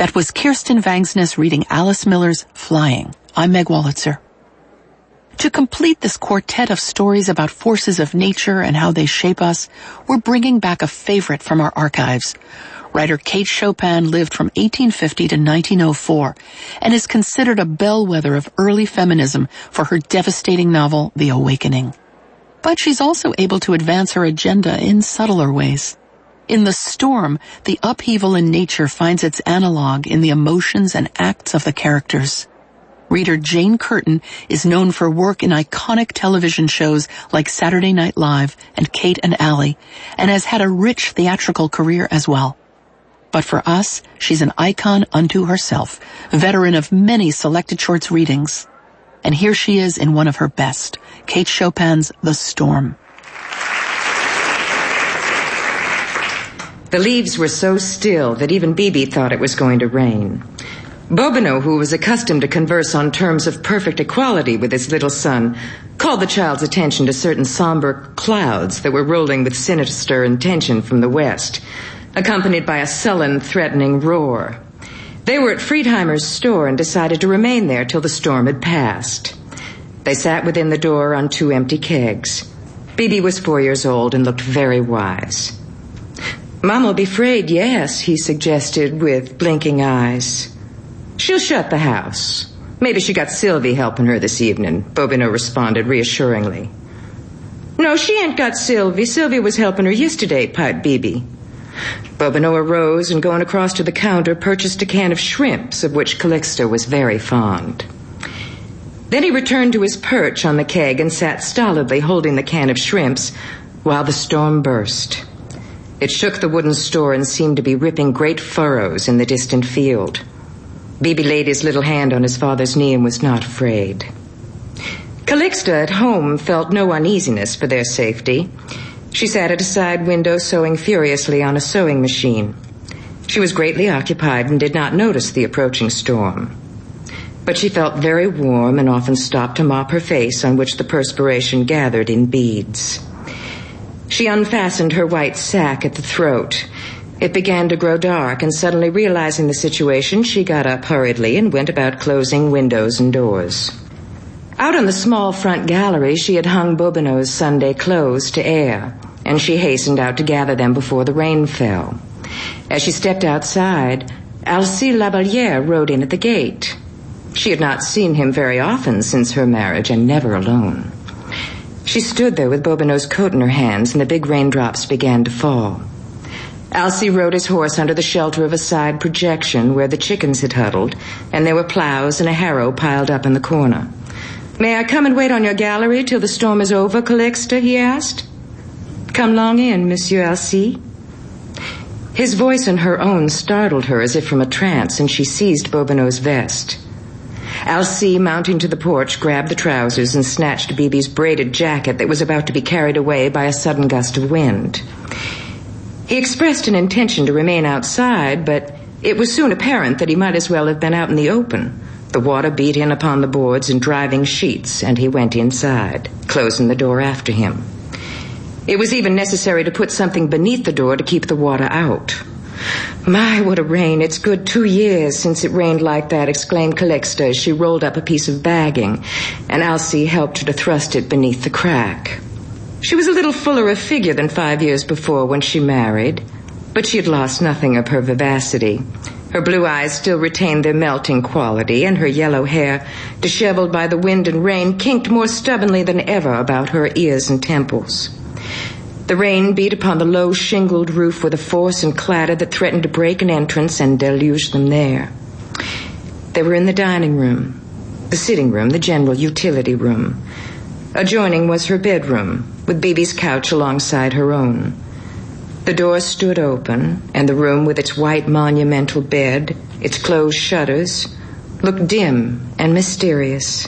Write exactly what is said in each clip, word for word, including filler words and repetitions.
That was Kirsten Vangsness reading Alice Miller's Flying. I'm Meg Wolitzer. To complete this quartet of stories about forces of nature and how they shape us, we're bringing back a favorite from our archives. Writer Kate Chopin lived from eighteen fifty to nineteen oh four and is considered a bellwether of early feminism for her devastating novel, The Awakening. But she's also able to advance her agenda in subtler ways. In The Storm, the upheaval in nature finds its analog in the emotions and acts of the characters. Reader Jane Curtin is known for work in iconic television shows like Saturday Night Live and Kate and Allie, and has had a rich theatrical career as well. But for us, she's an icon unto herself, veteran of many selected shorts readings. And here she is in one of her best, Kate Chopin's The Storm. The leaves were so still that even Bibi thought it was going to rain. Bobino, who was accustomed to converse on terms of perfect equality with his little son, called the child's attention to certain somber clouds that were rolling with sinister intention from the west, accompanied by a sullen, threatening roar. They were at Friedheimer's store and decided to remain there till the storm had passed. They sat within the door on two empty kegs. Bibi was four years old and looked very wise. "Mama'll be afraid, yes," he suggested with blinking eyes. "She'll shut the house. Maybe she got Sylvie helping her this evening," Bobino responded reassuringly. "No, she ain't got Sylvie. Sylvie was helping her yesterday," piped Bibi. Bobino arose and, going across to the counter, purchased a can of shrimps, of which Calixto was very fond. Then he returned to his perch on the keg and sat stolidly holding the can of shrimps while the storm burst. It shook the wooden store and seemed to be ripping great furrows in the distant field. Bibi laid his little hand on his father's knee and was not afraid. Calixta at home felt no uneasiness for their safety. She sat at a side window sewing furiously on a sewing machine. She was greatly occupied and did not notice the approaching storm. But she felt very warm and often stopped to mop her face, on which the perspiration gathered in beads. She unfastened her white sack at the throat. It began to grow dark, and suddenly realizing the situation, she got up hurriedly and went about closing windows and doors. Out on the small front gallery, she had hung Bobino's Sunday clothes to air, and she hastened out to gather them before the rain fell. As she stepped outside, Alcée Lavallière rode in at the gate. She had not seen him very often since her marriage, and never alone. She stood there with Bobino's coat in her hands, and the big raindrops began to fall. Alcée rode his horse under the shelter of a side projection where the chickens had huddled, and there were plows and a harrow piled up in the corner. "May I come and wait on your gallery till the storm is over, Calixta?" he asked. "Come long in, Monsieur Alcée." His voice and her own startled her as if from a trance, and she seized Bobino's vest. Alcée, mounting to the porch, grabbed the trousers and snatched Bibi's braided jacket that was about to be carried away by a sudden gust of wind. He expressed an intention to remain outside, but it was soon apparent that he might as well have been out in the open. The water beat in upon the boards in driving sheets, and he went inside, closing the door after him. It was even necessary to put something beneath the door to keep the water out. "My, what a rain. It's good two years since it rained like that," exclaimed Calixta as she rolled up a piece of bagging, and Alcée helped her to thrust it beneath the crack. She was a little fuller of figure than five years before when she married, but she had lost nothing of her vivacity. Her blue eyes still retained their melting quality, and her yellow hair, disheveled by the wind and rain, kinked more stubbornly than ever about her ears and temples. The rain beat upon the low shingled roof with a force and clatter that threatened to break an entrance and deluge them there. They were in the dining room, the sitting room, the general utility room. Adjoining was her bedroom, with Bibi's couch alongside her own. The door stood open, and the room with its white monumental bed, its closed shutters, looked dim and mysterious.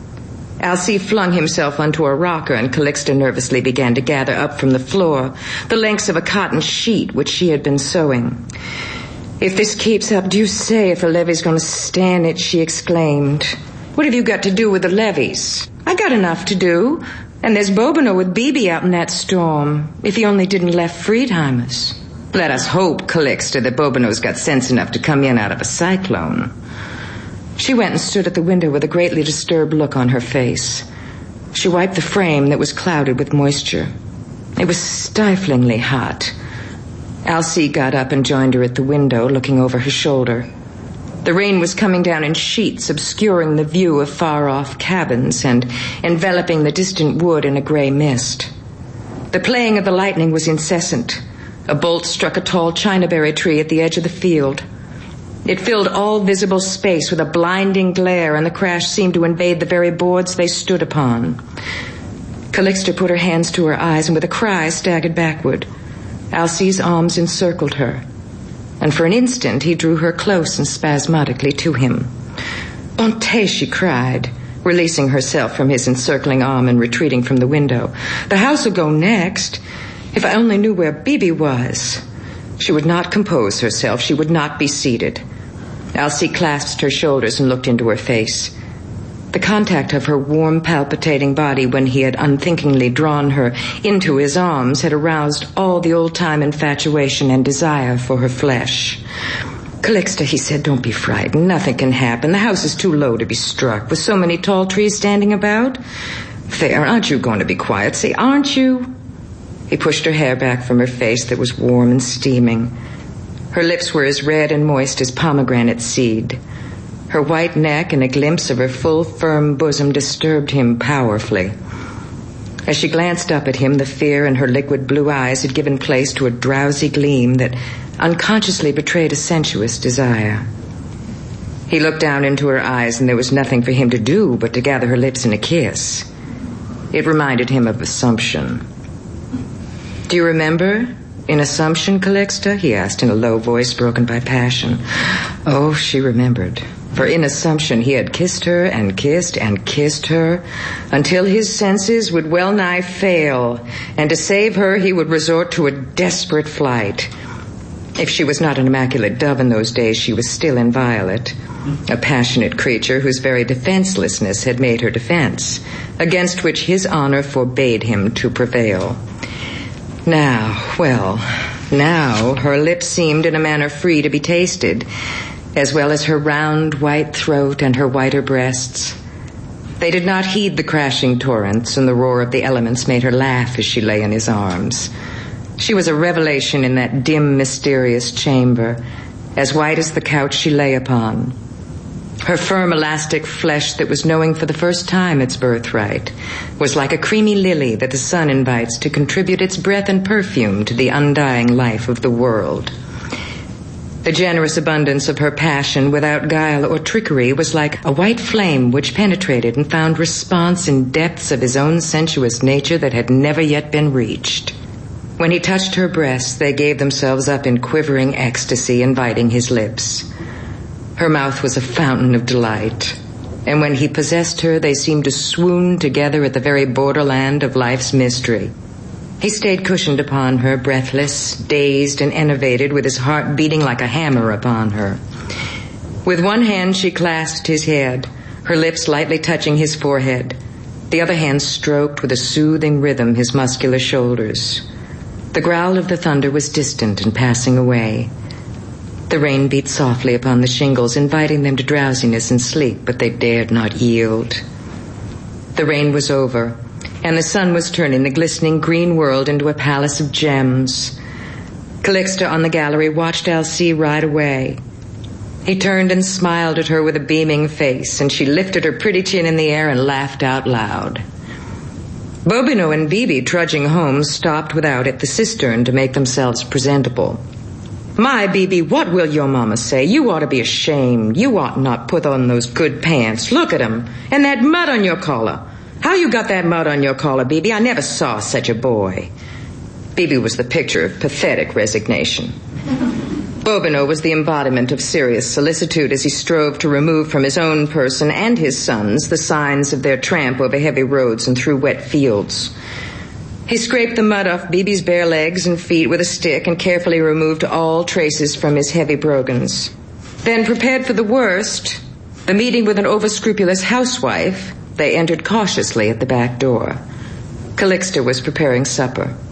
Alcée flung himself onto a rocker, and Calixta nervously began to gather up from the floor the lengths of a cotton sheet which she had been sewing. "If this keeps up, do say if the levee's going to stand it," she exclaimed. "What have you got to do with the levees? I got enough to do, and there's Bobino with Bibi out in that storm, if he only didn't left Friedheimer's." Let us hope, Calixta, that Bobino's got sense enough to come in out of a cyclone. She went and stood at the window with a greatly disturbed look on her face. She wiped the frame that was clouded with moisture. It was stiflingly hot. Alcée got up and joined her at the window, looking over her shoulder. The rain was coming down in sheets, obscuring the view of far-off cabins and enveloping the distant wood in a gray mist. The playing of the lightning was incessant. A bolt struck a tall chinaberry tree at the edge of the field. It filled all visible space with a blinding glare, and the crash seemed to invade the very boards they stood upon. Calixta put her hands to her eyes and with a cry staggered backward. Alcée's arms encircled her, and for an instant he drew her close and spasmodically to him. "Bonté," she cried, releasing herself from his encircling arm and retreating from the window. "The house will go next. If I only knew where Bibi was." She would not compose herself. She would not be seated. Alcée clasped her shoulders and looked into her face. The contact of her warm, palpitating body when he had unthinkingly drawn her into his arms had aroused all the old-time infatuation and desire for her flesh. "Calixta," he said, "don't be frightened. Nothing can happen. The house is too low to be struck, with so many tall trees standing about. There, aren't you going to be quiet? Say, aren't you?" He pushed her hair back from her face that was warm and steaming. Her lips were as red and moist as pomegranate seed. Her white neck and a glimpse of her full, firm bosom disturbed him powerfully. As she glanced up at him, the fear in her liquid blue eyes had given place to a drowsy gleam that unconsciously betrayed a sensuous desire. He looked down into her eyes, and there was nothing for him to do but to gather her lips in a kiss. It reminded him of Assumption. "Do you remember in Assumption, Calixta?" he asked in a low voice broken by passion. Oh, she remembered. For in Assumption he had kissed her and kissed and kissed her until his senses would well nigh fail, and to save her he would resort to a desperate flight. If she was not an immaculate dove in those days, she was still inviolate, a passionate creature whose very defenselessness had made her defense, against which his honor forbade him to prevail. Now, well, now her lips seemed in a manner free to be tasted, as well as her round white throat and her whiter breasts. They did not heed the crashing torrents, and the roar of the elements made her laugh as she lay in his arms. She was a revelation in that dim, mysterious chamber, as white as the couch she lay upon. Her firm, elastic flesh that was knowing for the first time its birthright was like a creamy lily that the sun invites to contribute its breath and perfume to the undying life of the world. The generous abundance of her passion, without guile or trickery, was like a white flame which penetrated and found response in depths of his own sensuous nature that had never yet been reached. When he touched her breasts, they gave themselves up in quivering ecstasy, inviting his lips. Her mouth was a fountain of delight, and when he possessed her, they seemed to swoon together at the very borderland of life's mystery. He stayed cushioned upon her, breathless, dazed, and enervated, with his heart beating like a hammer upon her. With one hand she clasped his head, her lips lightly touching his forehead. The other hand stroked with a soothing rhythm his muscular shoulders. The growl of the thunder was distant and passing away. The rain beat softly upon the shingles, inviting them to drowsiness and sleep, but they dared not yield. The rain was over, and the sun was turning the glistening green world into a palace of gems. Calixta on the gallery watched Alcée ride away. He turned and smiled at her with a beaming face, and she lifted her pretty chin in the air and laughed out loud. Bobino and Bibi, trudging home, stopped without at the cistern to make themselves presentable. "My, Bibi, what will your mama say? You ought to be ashamed. You ought not put on those good pants. Look at 'em. And that mud on your collar. How you got that mud on your collar, Bibi? I never saw such a boy." Bibi was the picture of pathetic resignation. Bobino was the embodiment of serious solicitude as he strove to remove from his own person and his son's the signs of their tramp over heavy roads and through wet fields. He scraped the mud off Bibi's bare legs and feet with a stick and carefully removed all traces from his heavy brogans. Then, prepared for the worst, the meeting with an overscrupulous housewife, they entered cautiously at the back door. Calixta was preparing supper.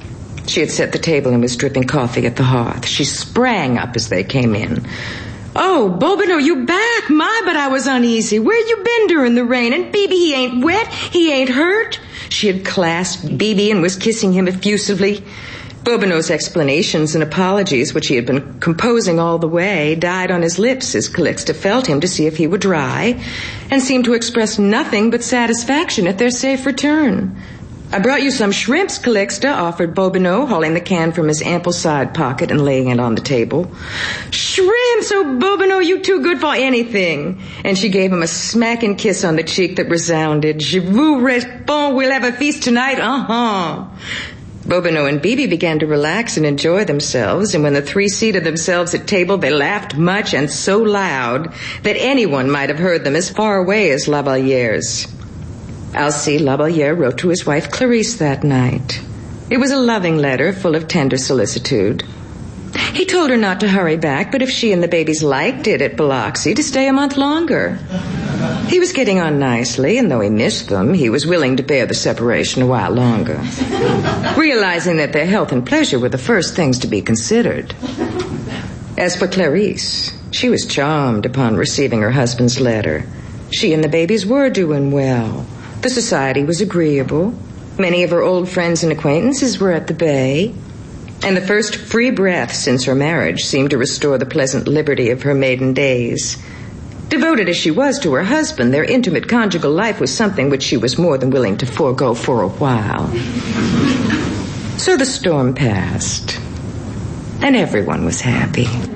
She had set the table and was dripping coffee at the hearth. She sprang up as they came in. "Oh, Bobino, you back? My, but I was uneasy. Where you been during the rain? And Bibi, he ain't wet? He ain't hurt?" She had clasped Bibi and was kissing him effusively. Bobino's explanations and apologies, which he had been composing all the way, died on his lips as Calixta felt him to see if he were dry, and seemed to express nothing but satisfaction at their safe return. "I brought you some shrimps, Calixta," offered Bobino, hauling the can from his ample side pocket and laying it on the table. "Shrimps! Oh, Bobino, you too good for anything." And she gave him a smacking kiss on the cheek that resounded. "Je vous réponds, we'll have a feast tonight, uh-huh." Bobino and Bibi began to relax and enjoy themselves, and when the three seated themselves at table, they laughed much and so loud that anyone might have heard them as far away as La Valliere's. Alcide Lavalliere wrote to his wife Clarice that night. It was a loving letter full of tender solicitude. He told her not to hurry back, but if she and the babies liked it at Biloxi, to stay a month longer. He was getting on nicely, and though he missed them, he was willing to bear the separation a while longer, realizing that their health and pleasure were the first things to be considered. As for Clarice, she was charmed upon receiving her husband's letter. She and the babies were doing well. The society was agreeable. Many of her old friends and acquaintances were at the Bay. And the first free breath since her marriage seemed to restore the pleasant liberty of her maiden days. Devoted as she was to her husband, their intimate conjugal life was something which she was more than willing to forego for a while. So the storm passed, and everyone was happy.